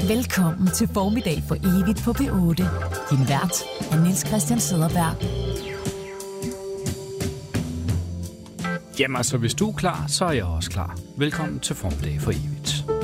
Velkommen til Formiddag for evigt på P8. Din vært er Niels Christian Cederberg. Jamen altså, hvis du er klar, så er jeg også klar. Velkommen til Formiddag for evigt.